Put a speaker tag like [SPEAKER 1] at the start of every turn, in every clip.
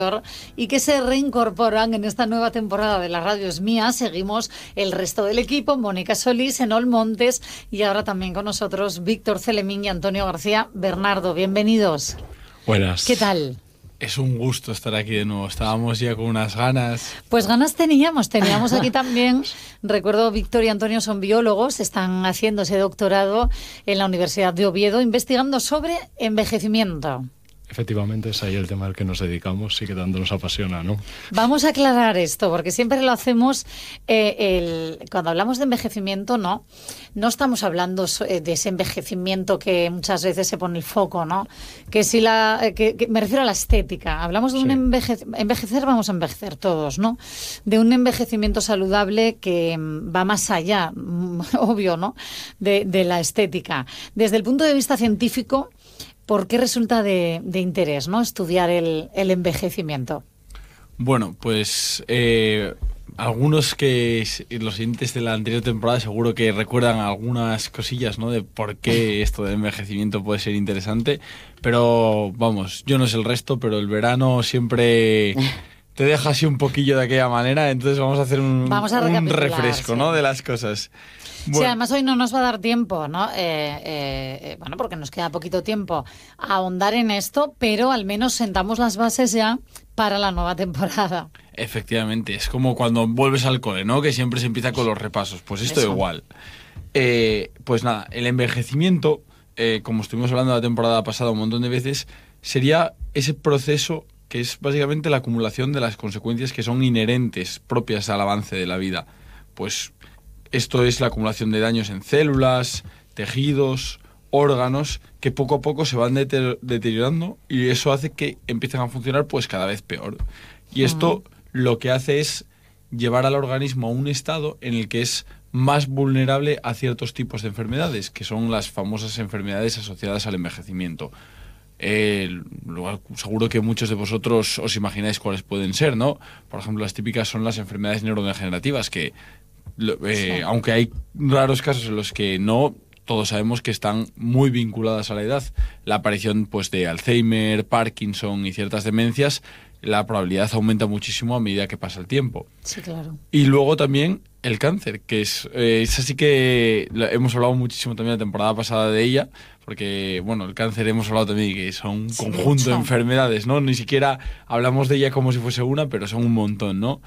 [SPEAKER 1] y que se reincorporan en esta nueva temporada de La Radio es Mía. Seguimos el resto del equipo, Mónica Solís, Enol Montes y ahora también con nosotros Víctor Celemín y Antonio García Bernardo. Bienvenidos.
[SPEAKER 2] Buenas.
[SPEAKER 1] ¿Qué tal?
[SPEAKER 2] Es un gusto estar aquí de nuevo. Estábamos ya con unas ganas.
[SPEAKER 1] Pues ganas teníamos aquí también. Recuerdo, Víctor y Antonio son biólogos, están haciendo ese doctorado en la Universidad de Oviedo, investigando sobre envejecimiento.
[SPEAKER 2] Efectivamente, es ahí el tema al que nos dedicamos y que tanto nos apasiona, ¿no?
[SPEAKER 1] Vamos a aclarar esto, porque siempre lo hacemos, cuando hablamos de envejecimiento, no estamos hablando de ese envejecimiento que muchas veces se pone el foco, ¿no? Que me refiero a la estética. Hablamos de un envejecer, vamos a envejecer todos, ¿no? De un envejecimiento saludable que va más allá, obvio, ¿no? De la estética. Desde el punto de vista científico, ¿por qué resulta de interés, ¿no?, estudiar el envejecimiento?
[SPEAKER 2] Bueno, pues algunos que los siguientes de la anterior temporada seguro que recuerdan algunas cosillas, ¿no?, de por qué esto del envejecimiento puede ser interesante. Pero vamos, yo no sé el resto, pero el verano siempre te deja así un poquillo de aquella manera. Entonces vamos a hacer un refresco, ¿no?, de las cosas. Bueno.
[SPEAKER 1] Sí, además hoy no nos va a dar tiempo, ¿no? Bueno, porque nos queda poquito tiempo a ahondar en esto, pero al menos sentamos las bases ya para la nueva temporada.
[SPEAKER 2] Efectivamente, es como cuando vuelves al cole, ¿no?, que siempre se empieza con los repasos. Pues esto igual. Pues nada, el envejecimiento, como estuvimos hablando la temporada pasada un montón de veces, sería ese proceso que es básicamente la acumulación de las consecuencias que son inherentes, propias al avance de la vida. Pues esto es la acumulación de daños en células, tejidos, órganos, que poco a poco se van deteriorando y eso hace que empiecen a funcionar pues cada vez peor. Y esto lo que hace es llevar al organismo a un estado en el que es más vulnerable a ciertos tipos de enfermedades, que son las famosas enfermedades asociadas al envejecimiento. Seguro que muchos de vosotros os imagináis cuáles pueden ser, ¿no? Por ejemplo, las típicas son las enfermedades neurodegenerativas, que aunque hay raros casos en los que no, todos sabemos que están muy vinculadas a la edad. La aparición pues de Alzheimer, Parkinson y ciertas demencias, la probabilidad aumenta muchísimo a medida que pasa el tiempo.
[SPEAKER 1] Sí, claro.
[SPEAKER 2] Y luego también el cáncer, que es así que hemos hablado muchísimo también la temporada pasada de ella, porque bueno, el cáncer hemos hablado también que son un conjunto de enfermedades, ¿no? Ni siquiera hablamos de ella como si fuese una, pero son un montón, ¿no?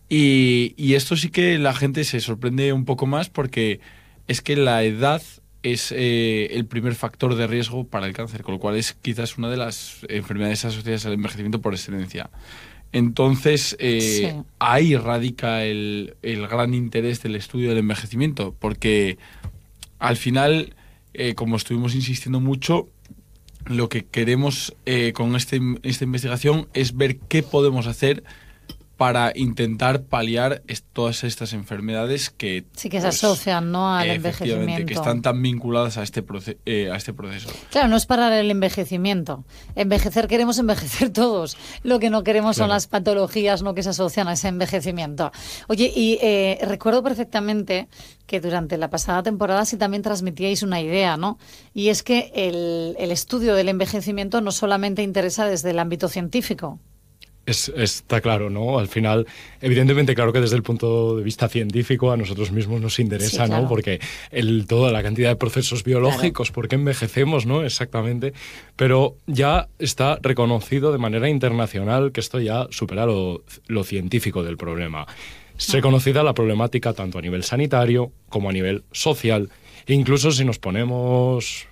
[SPEAKER 2] Y esto sí que la gente se sorprende un poco más porque es que la edad es el primer factor de riesgo para el cáncer, con lo cual es quizás una de las enfermedades asociadas al envejecimiento por excelencia. Entonces, ahí radica el gran interés del estudio del envejecimiento, porque al final, como estuvimos insistiendo mucho, lo que queremos con esta investigación es ver qué podemos hacer para intentar paliar todas estas enfermedades que
[SPEAKER 1] se asocian, ¿no?, al envejecimiento,
[SPEAKER 2] que están tan vinculadas a este proceso.
[SPEAKER 1] Claro, no es parar el envejecimiento. Queremos envejecer todos. Lo que no queremos son las patologías, ¿no?, que se asocian a ese envejecimiento. Oye, y recuerdo perfectamente que durante la pasada temporada sí también transmitíais una idea, ¿no? Y es que el estudio del envejecimiento no solamente interesa desde el ámbito científico.
[SPEAKER 3] Está claro, ¿no? Al final, evidentemente, claro que desde el punto de vista científico a nosotros mismos nos interesa, ¿no? Porque toda la cantidad de procesos biológicos, por qué envejecemos, ¿no? Exactamente. Pero ya está reconocido de manera internacional que esto ya supera lo científico del problema. Es reconocida la problemática tanto a nivel sanitario como a nivel social. Incluso si nos ponemos,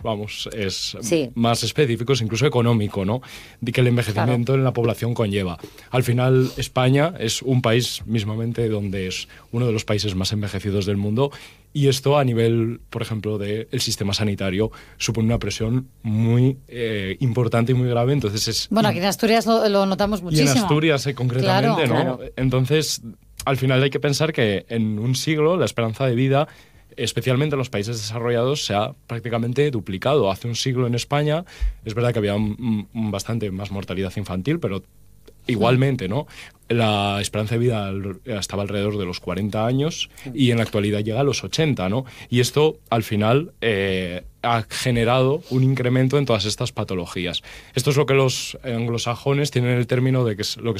[SPEAKER 3] más específicos, incluso económico, ¿no?, de que el envejecimiento en la población conlleva. Al final, España es un país mismamente donde es uno de los países más envejecidos del mundo y esto a nivel, por ejemplo, del sistema sanitario supone una presión muy importante y muy grave. Entonces
[SPEAKER 1] aquí en Asturias lo notamos muchísimo.
[SPEAKER 3] Y en Asturias concretamente, ¿no?
[SPEAKER 1] Claro.
[SPEAKER 3] Entonces, al final hay que pensar que en un siglo la esperanza de vida, especialmente en los países desarrollados, se ha prácticamente duplicado. Hace un siglo en España es verdad que había bastante más mortalidad infantil, pero igualmente, ¿no?, la esperanza de vida estaba alrededor de los 40 años y en la actualidad llega a los 80, ¿no? Y esto, al final, ha generado un incremento en todas estas patologías. Esto es lo que los anglosajones tienen el término de que es lo que